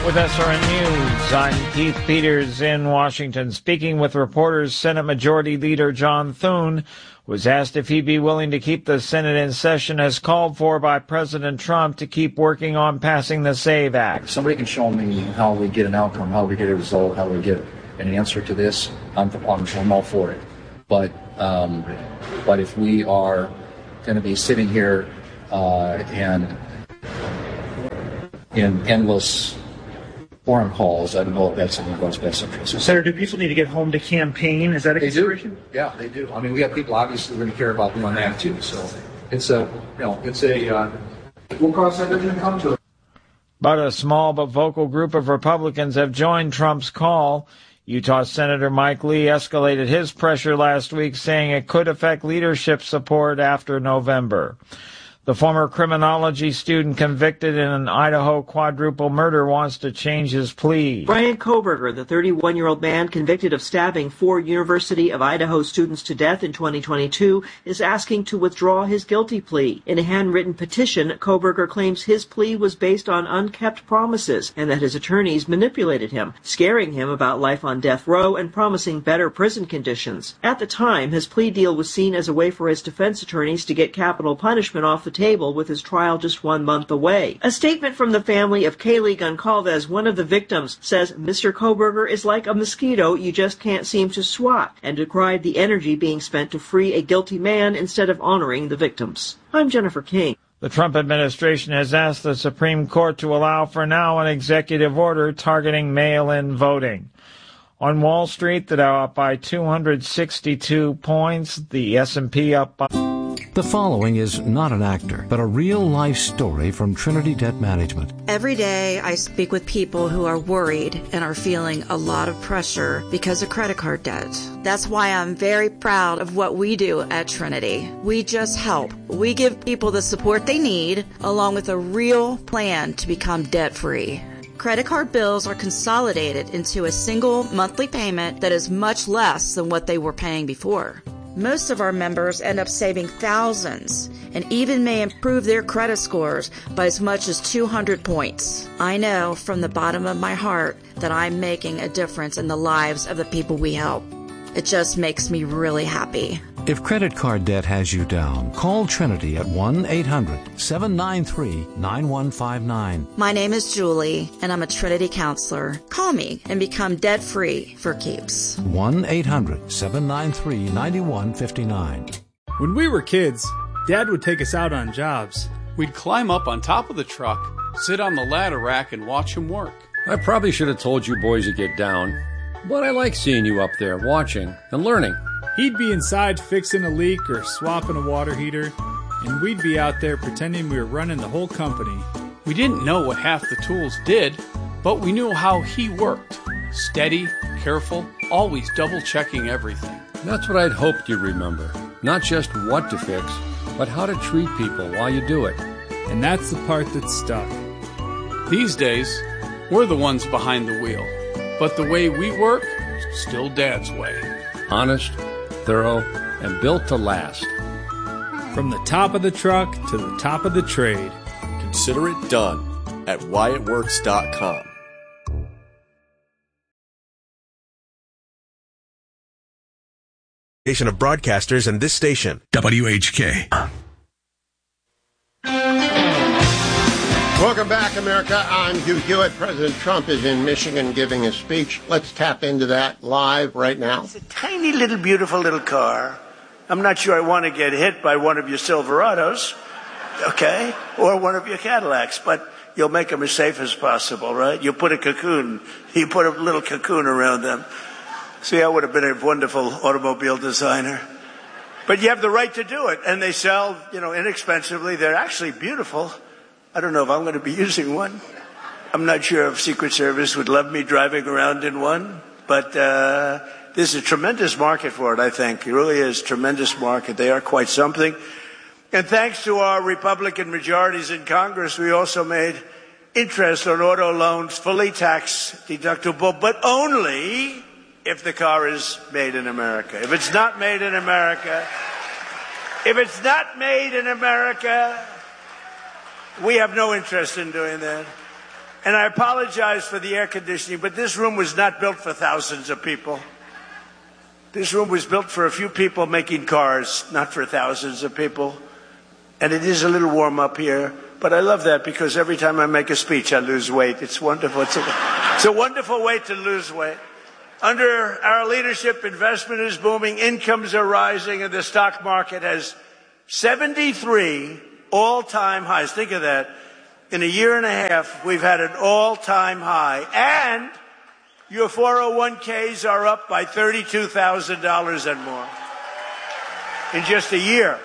With SRN News, I'm Keith Peters in Washington. Speaking with reporters, Senate Majority Leader John Thune was asked if he'd be willing to keep the Senate in session as called for by President Trump to keep working on passing the SAVE Act. If somebody can show me how we get an outcome, how we get a result, how we get an answer to this, I'm all for it. But if we are going to be sitting here and in endless forum calls, I don't know if that's in everyone's best interest. Senator, do people need to get home to campaign? Is that a consideration? Yeah, they do. I mean, we have people obviously going to care about doing that too. So we'll cross that bridge and come to it. But a small but vocal group of Republicans have joined Trump's call. Utah Senator Mike Lee escalated his pressure last week, saying it could affect leadership support after November. The former criminology student convicted in an Idaho quadruple murder wants to change his plea. Brian Kohberger, the 31-year-old man convicted of stabbing 4 University of Idaho students to death in 2022, is asking to withdraw his guilty plea. In a handwritten petition, Kohberger claims his plea was based on unkept promises and that his attorneys manipulated him, scaring him about life on death row and promising better prison conditions. At the time, his plea deal was seen as a way for his defense attorneys to get capital punishment off the table with his trial just 1 month away. A statement from the family of Kaylee Goncalves, one of the victims, says Mr. Kohberger is like a mosquito you just can't seem to swat, and decried the energy being spent to free a guilty man instead of honoring the victims. I'm Jennifer King. The Trump administration has asked the Supreme Court to allow for now an executive order targeting mail-in voting. On Wall Street, the Dow up by 262 points, the S&P up by... The following is not an actor, but a real-life story from Trinity Debt Management. Every day I speak with people who are worried and are feeling a lot of pressure because of credit card debt. That's why I'm very proud of what we do at Trinity. We just help. We give people the support they need, along with a real plan to become debt-free. Credit card bills are consolidated into a single monthly payment that is much less than what they were paying before. Most of our members end up saving thousands and even may improve their credit scores by as much as 200 points. I know from the bottom of my heart that I'm making a difference in the lives of the people we help. It just makes me really happy. If credit card debt has you down, call Trinity at 1-800-793-9159. My name is Julie, and I'm a Trinity counselor. Call me and become debt-free for keeps. 1-800-793-9159. When we were kids, Dad would take us out on jobs. We'd climb up on top of the truck, sit on the ladder rack, and watch him work. I probably should have told you boys to get down, but I like seeing you up there watching and learning. He'd be inside fixing a leak or swapping a water heater, and we'd be out there pretending we were running the whole company. We didn't know what half the tools did, but we knew how he worked. Steady, careful, always double-checking everything. That's what I'd hoped you'd remember. Not just what to fix, but how to treat people while you do it. And that's the part that stuck. These days, we're the ones behind the wheel. But the way we work, still Dad's way. Honest, thorough, and built to last. From the top of the truck to the top of the trade. Consider it done at whyitworks.com. Of broadcasters and this station, WHK. Welcome back, America. I'm Hugh Hewitt. President Trump is in Michigan giving a speech. Let's tap into that live right now. It's a tiny little, beautiful little car. I'm not sure I want to get hit by one of your Silverados, okay, or one of your Cadillacs, but you'll make them as safe as possible, right? You put a little cocoon around them. See, I would have been a wonderful automobile designer. But you have the right to do it, and they sell, inexpensively. They're actually beautiful. I don't know if I'm going to be using one. I'm not sure if Secret Service would love me driving around in one, but there's a tremendous market for it, I think. It really is a tremendous market. They are quite something. And thanks to our Republican majorities in Congress, we also made interest on auto loans fully tax deductible, but only if the car is made in America. If it's not made in America, we have no interest in doing that. And I apologize for the air conditioning, but this room was not built for thousands of people. This room was built for a few people making cars, not for thousands of people. And it is a little warm up here, but I love that because every time I make a speech, I lose weight. It's wonderful. It's a wonderful way to lose weight. Under our leadership, investment is booming, incomes are rising, and the stock market has 73 all-time highs. Think of that. In a year and a half, we've had an all-time high. And your 401ks are up by $32,000 and more in just a year.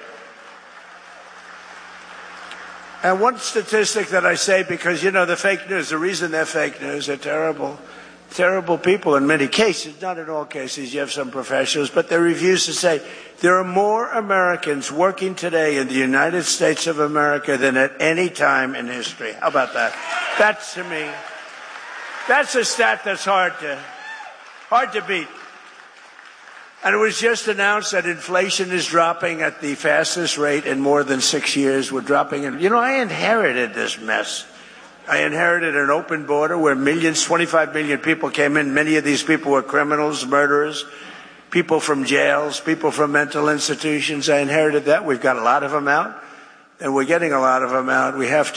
And one statistic that I say, because, you know, the fake news, the reason they're fake news, they're terrible people in many cases, not in all cases, you have some professionals, but they refuse to say there are more Americans working today in the United States of America than at any time in history. How about that? That's, to me, that's a stat that's hard to beat. And it was just announced that inflation is dropping at the fastest rate in more than 6 years. We're dropping it. You know, I inherited this mess. I inherited an open border where 25 million people came in. Many of these people were criminals, murderers, people from jails, people from mental institutions. I inherited that. We've got a lot of them out, and we're getting a lot of them out. We have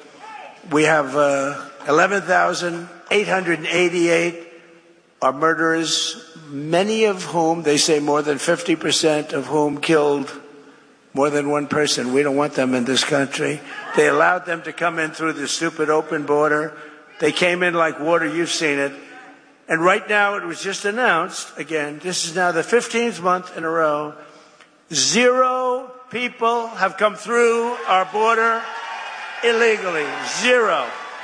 11,888 are murderers, many of whom, they say more than 50% of whom killed more than one person. We don't want them in this country. They allowed them to come in through the stupid open border. They came in like water. You've seen it. And right now, it was just announced, again, this is now the 15th month in a row, 0 people have come through our border illegally. 0.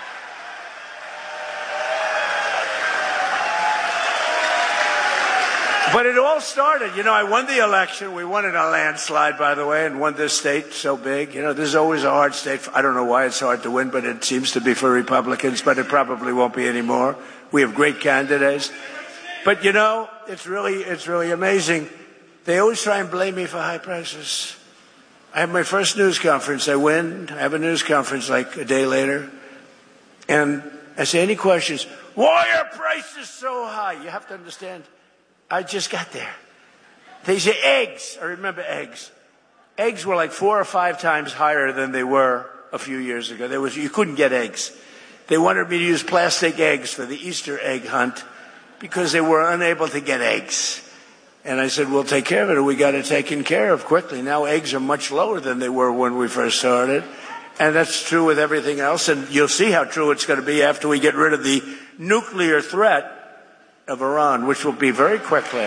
But it all started, you know, I won the election. We won in a landslide, by the way, and won this state so big. You know, this is always a hard state. I don't know why it's hard to win, but it seems to be for Republicans, but it probably won't be anymore. We have great candidates. But, you know, it's really amazing. They always try and blame me for high prices. I have my first news conference. I win. I have a news conference like a day later. And I say, any questions? Why are prices so high? You have to understand. I just got there. They say eggs. I remember eggs. Eggs were like 4 or 5 times higher than they were a few years ago. You couldn't get eggs. They wanted me to use plastic eggs for the Easter egg hunt because they were unable to get eggs. And I said, we'll take care of it. We got it taken care of quickly. Now eggs are much lower than they were when we first started. And that's true with everything else. And you'll see how true it's going to be after we get rid of the nuclear threat of Iran, which will be very quickly.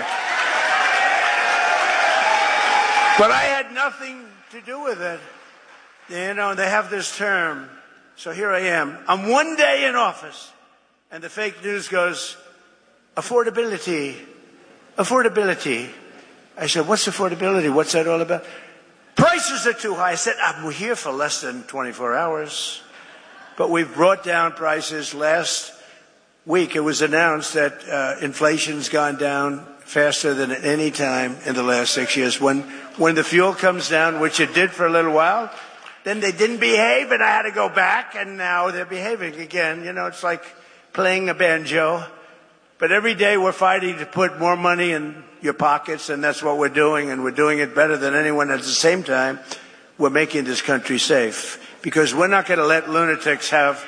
But I had nothing to do with it. You know, they have this term. So here I am. I'm one day in office, and the fake news goes, affordability. Affordability. I said, what's affordability? What's that all about? Prices are too high. I said, I'm here for less than 24 hours. But we've brought down prices. Last week, it was announced that inflation's gone down faster than at any time in the last 6 years. When the fuel comes down, which it did for a little while, then they didn't behave, and I had to go back, and now they're behaving again. You know, it's like playing a banjo. But every day we're fighting to put more money in your pockets, and that's what we're doing, and we're doing it better than anyone. At the same time, we're making this country safe, because we're not going to let lunatics have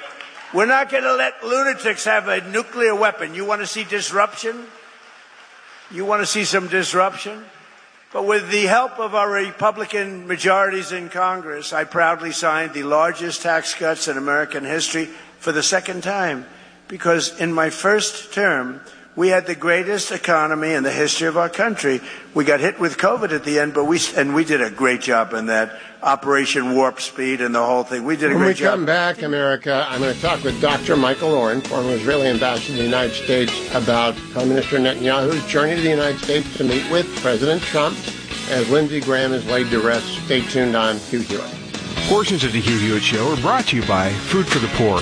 a nuclear weapon. You want to see disruption? You want to see some disruption? But with the help of our Republican majorities in Congress, I proudly signed the largest tax cuts in American history for the second time. Because in my first term, we had the greatest economy in the history of our country. We got hit with COVID at the end, but we did a great job in that. Operation Warp Speed and the whole thing. We did a great job. When we come back, America, I'm going to talk with Dr. Michael Oren, former Israeli ambassador to the United States, about Prime Minister Netanyahu's journey to the United States to meet with President Trump as Lindsey Graham is laid to rest. Stay tuned on Hugh Hewitt. Portions of the Hugh Hewitt Show are brought to you by Food for the Poor.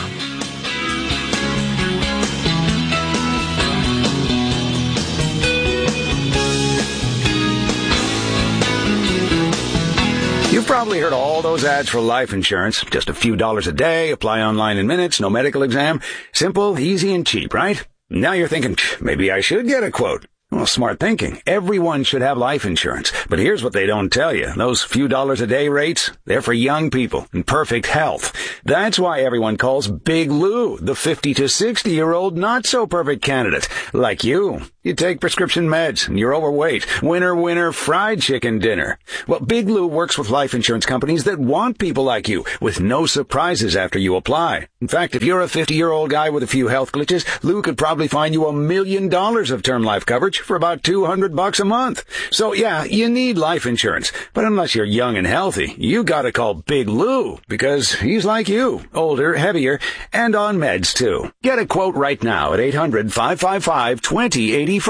You've You've probably heard all those ads for life insurance. Just a few dollars a day, apply online in minutes, no medical exam. Simple, easy, and cheap, right? Now you're thinking, maybe I should get a quote. Well, smart thinking. Everyone should have life insurance. But here's what they don't tell you. Those few dollars a day rates, they're for young people in perfect health. That's why everyone calls Big Lou the 50 to 60-year-old not-so-perfect candidate. Like you. You take prescription meds and you're overweight. Winner, fried chicken dinner. Well, Big Lou works with life insurance companies that want people like you with no surprises after you apply. In fact, if you're a 50-year-old guy with a few health glitches, Lou could probably find you $1 million of term life coverage for about $200 a month. So yeah, you need life insurance. But unless you're young and healthy, you gotta call Big Lou because he's like you, older, heavier, and on meds too. Get a quote right now at 800-555-2085.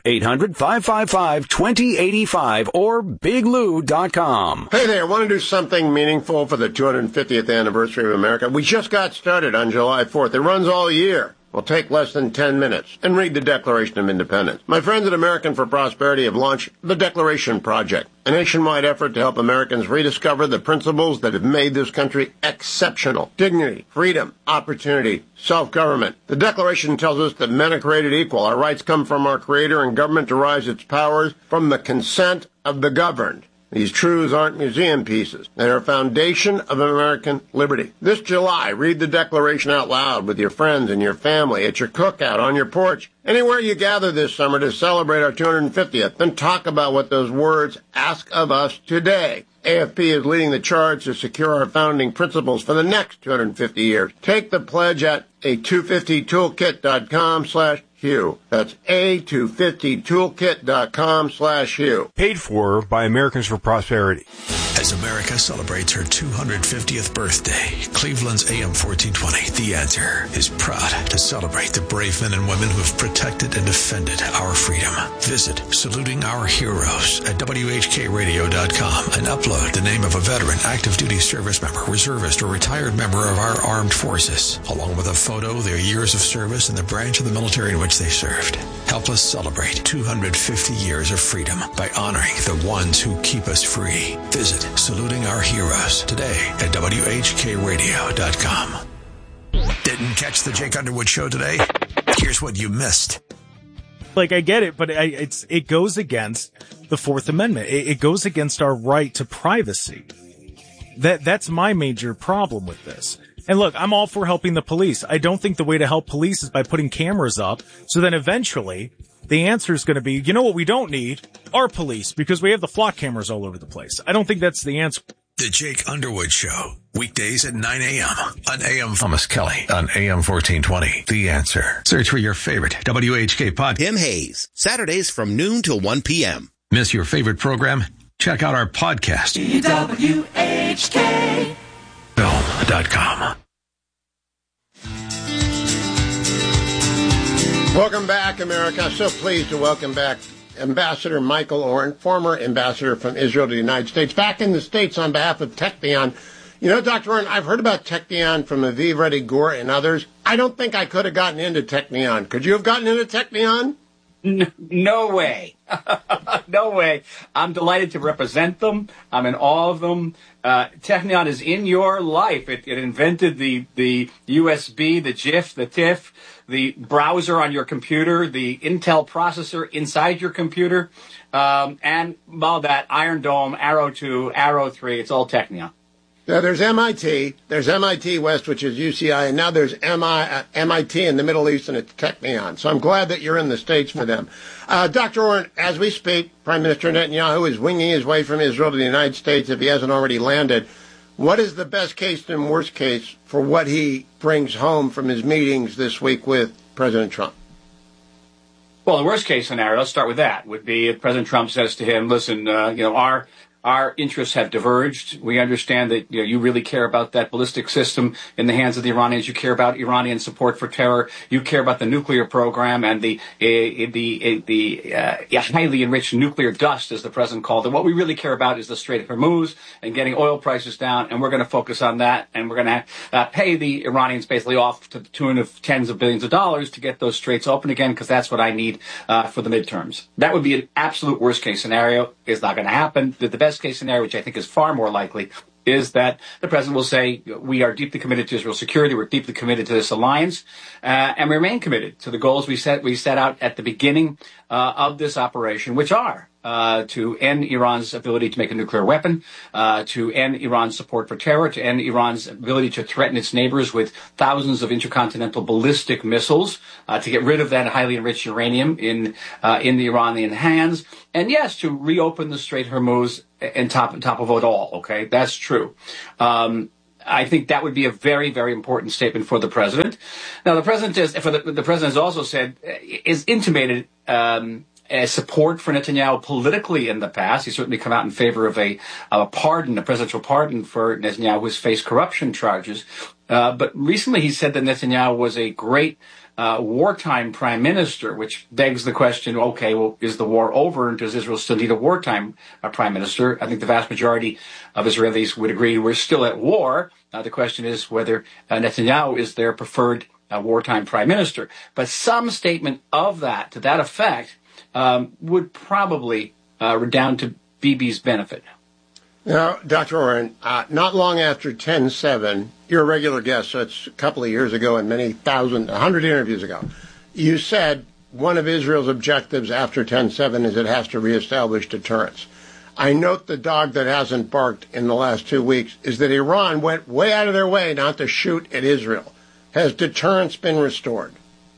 800-555-2085 or biglou.com. Hey there, want to do something meaningful for the 250th anniversary of America? We just got started on July 4th. It runs all year. Will take less than 10 minutes and read the Declaration of Independence. My friends at American for Prosperity have launched the Declaration Project, a nationwide effort to help Americans rediscover the principles that have made this country exceptional. Dignity, freedom, opportunity, self-government. The Declaration tells us that men are created equal. Our rights come from our Creator, and government derives its powers from the consent of the governed. These truths aren't museum pieces. They are a foundation of American liberty. This July, read the Declaration out loud with your friends and your family, at your cookout, on your porch, anywhere you gather this summer to celebrate our 250th. Then talk about what those words ask of us today. AFP is leading the charge to secure our founding principles for the next 250 years. Take the pledge at a250toolkit.com/Hugh. That's a250toolkit.com/Hugh. Paid for by Americans for Prosperity. As America celebrates her 250th birthday, Cleveland's AM 1420, The Answer, is proud to celebrate the brave men and women who have protected and defended our freedom. Visit Saluting Our Heroes at WHKRadio.com and upload the name of a veteran, active duty service member, reservist, or retired member of our armed forces, along with a photo, their years of service, and the branch of the military in which they served. Help us celebrate 250 years of freedom by honoring the ones who keep us free. Visit Saluting Our Heroes today at WHKRadio.com. Didn't catch the Jake Underwood Show today? Here's what you missed. Like, I get it, but it goes against the Fourth Amendment. It goes against our right to privacy. That's my major problem with this. And look, I'm all for helping the police. I don't think the way to help police is by putting cameras up. So then eventually the answer is going to be, you know what we don't need? Our police, because we have the flock cameras all over the place. I don't think that's the answer. The Jake Underwood Show, weekdays at 9 a.m. on AM Thomas Kelly on AM 1420. The Answer. Search for your favorite WHK pod. Tim Hayes, Saturdays from noon till 1 p.m. Miss your favorite program? Check out our podcast. WHKFilm.com. Welcome back, America. So pleased to welcome back Ambassador Michael Oren, former ambassador from Israel to the United States, back in the States on behalf of Technion. You know, Dr. Oren, I've heard about Technion from Aviv Reddy Gore and others. I don't think I could have gotten into Technion. Could you have gotten into Technion? No way. No way. I'm delighted to represent them. I'm in awe of them. Technion is in your life. It invented the USB, the GIF, the TIFF, the browser on your computer, the Intel processor inside your computer, and, well, that Iron Dome, Arrow 2, Arrow 3, it's all Technion. Now, there's MIT West, which is UCI, and now there's MIT in the Middle East, and it's Technion. So I'm glad that you're in the States for them. Dr. Oren, as we speak, Prime Minister Netanyahu is winging his way from Israel to the United States if he hasn't already landed. What is the best case and worst case for what he brings home from his meetings this week with President Trump? Well, the worst case scenario, let's start with that, would be if President Trump says to him, listen, our interests have diverged. We understand that you really care about that ballistic system in the hands of the Iranians. You care about Iranian support for terror. You care about the nuclear program and the highly enriched nuclear dust, as the president called it. What we really care about is the Strait of Hormuz and getting oil prices down, and we're going to focus on that. And we're going to pay the Iranians basically off to the tune of tens of billions of dollars to get those straits open again, because that's what I need for the midterms. That would be an absolute worst case scenario. It's not going to happen. The best worst case scenario, which I think is far more likely, is that the president will say, we are deeply committed to Israel's security, we're deeply committed to this alliance, and we remain committed to the goals we set out at the beginning of this operation, which are to end Iran's ability to make a nuclear weapon, to end Iran's support for terror, to end Iran's ability to threaten its neighbors with thousands of intercontinental ballistic missiles, to get rid of that highly enriched uranium in the Iranian hands, and yes, to reopen the Strait of Hormuz and top of it all. Okay, that's true. I think that would be a very, very important statement for the president. Now, the president has also said, is intimated support for Netanyahu politically in the past. He's certainly come out in favor of a pardon, a presidential pardon for Netanyahu, who's faced corruption charges. But recently he said that Netanyahu was a great wartime prime minister, which begs the question, okay, well, is the war over and does Israel still need a wartime prime minister? I think the vast majority of Israelis would agree we're still at war. The question is whether Netanyahu is their preferred wartime prime minister. But some statement of that, to that effect, would probably redound to Bibi's benefit. Now, Dr. Oren, not long after 10/7, you're a regular guest, so it's a couple of years ago and 100 interviews ago, you said one of Israel's objectives after 10/7 is it has to reestablish deterrence. I note the dog that hasn't barked in the last 2 weeks is that Iran went way out of their way not to shoot at Israel. Has deterrence been restored?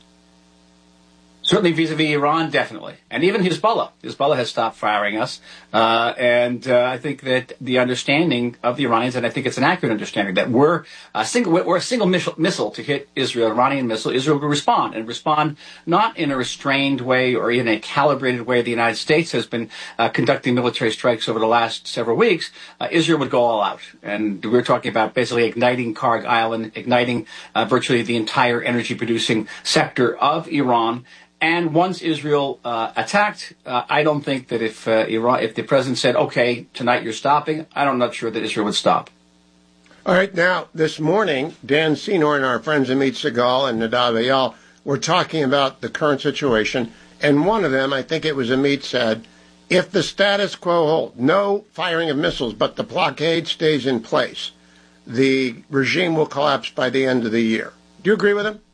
Certainly vis-a-vis Iran, definitely. And even Hezbollah. Hezbollah has stopped firing us. And I think that the understanding of the Iranians, and I think it's an accurate understanding, that we're a single missile to hit Israel, Iranian missile. Israel will respond, and respond not in a restrained way or in a calibrated way. The United States has been conducting military strikes over the last several weeks. Israel would go all out. And we're talking about basically igniting Karg Island, igniting virtually the entire energy-producing sector of Iran. And once Israel attacked, I don't think that if the president said, okay, tonight you're stopping, I'm not sure that Israel would stop. All right, now, this morning, Dan Senor and our friends Amit Segal and Nadav Eyal were talking about the current situation, and one of them, I think it was Amit, said, if the status quo holds, no firing of missiles, but the blockade stays in place, the regime will collapse by the end of the year. Do you agree with him?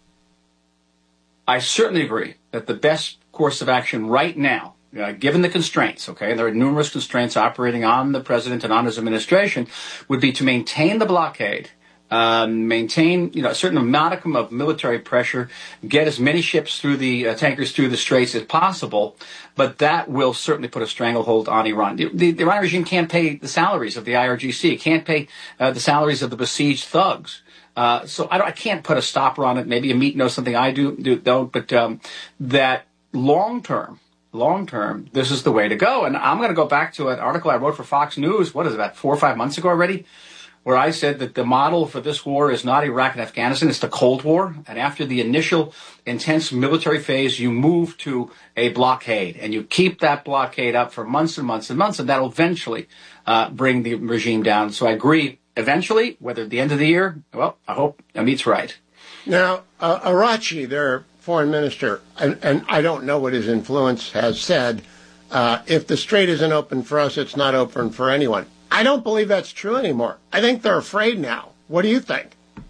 I certainly agree that the best course of action right now, given the constraints, okay, and there are numerous constraints operating on the president and on his administration, would be to maintain the blockade, maintain a certain modicum of military pressure, get as many ships through the tankers through the straits as possible, but that will certainly put a stranglehold on Iran. The Iranian regime can't pay the salaries of the IRGC, can't pay the salaries of the besieged thugs. So I can't put a stopper on it. Maybe Amit knows something I don't, but that long term, this is the way to go. And I'm going to go back to an article I wrote for Fox News, about 4 or 5 months ago already, where I said that the model for this war is not Iraq and Afghanistan, it's the Cold War. And after the initial intense military phase, you move to a blockade, and you keep that blockade up for months and months and months, and that'll eventually bring the regime down. So I agree. Eventually, whether at the end of the year, well, I hope Amit's right. Now, Arachi, their foreign minister, and I don't know what his influence has said, if the strait isn't open for us, it's not open for anyone. I don't believe that's true anymore. I think they're afraid now. What do you think?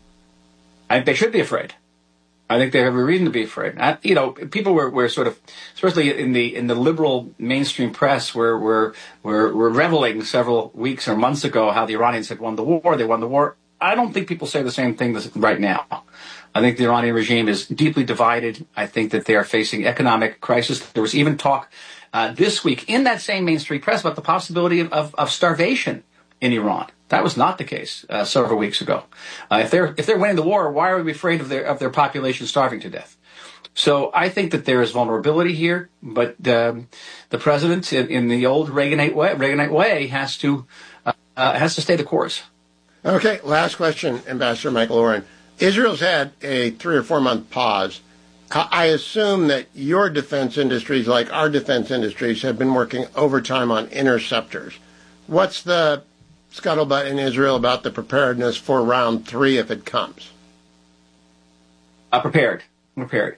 I think they should be afraid. I think they have a reason to be afraid. People were sort of, especially in the liberal mainstream press, were reveling several weeks or months ago how the Iranians had won the war. They won the war. I don't think people say the same thing right now. I think the Iranian regime is deeply divided. I think that they are facing economic crisis. There was even talk this week in that same mainstream press about the possibility of starvation in Iran. That was not the case several weeks ago. If they're winning the war, why are we afraid of their population starving to death? So I think that there is vulnerability here, but the president, in the old Reaganite way, has to stay the course. Okay, last question, Ambassador Michael Oren. Israel's had a 3 or 4 month pause. I assume that your defense industries, like our defense industries, have been working overtime on interceptors. What's the scuttlebutt in Israel about the preparedness for round 3 if it comes? Prepared.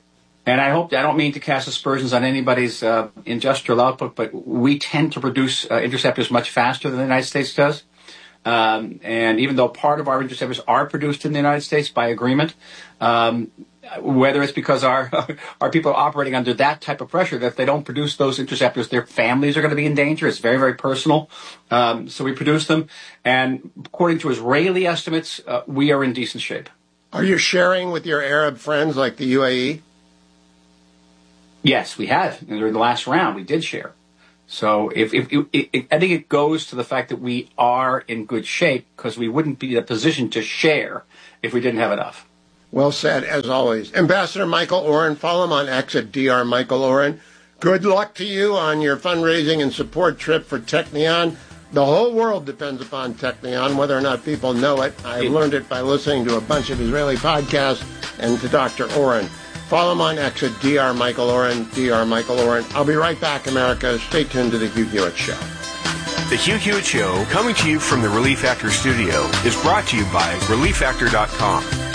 And I don't mean to cast aspersions on anybody's industrial output, but we tend to produce interceptors much faster than the United States does. And even though part of our interceptors are produced in the United States by agreement, whether it's because our people are operating under that type of pressure, that if they don't produce those interceptors, their families are going to be in danger. It's very, very personal. So we produce them. And according to Israeli estimates, we are in decent shape. Are you sharing with your Arab friends like the UAE? Yes, we have. During the last round, we did share. So I think it goes to the fact that we are in good shape because we wouldn't be in a position to share if we didn't have enough. Well said, as always. Ambassador Michael Oren, follow him on X at Dr. Michael Oren. Good luck to you on your fundraising and support trip for Technion. The whole world depends upon Technion, whether or not people know it. I learned it by listening to a bunch of Israeli podcasts and to Dr. Oren. Follow him on X at Dr. Michael Oren, Dr. Michael Oren. I'll be right back, America. Stay tuned to The Hugh Hewitt Show. The Hugh Hewitt Show, coming to you from the Relief Factor studio, is brought to you by ReliefFactor.com.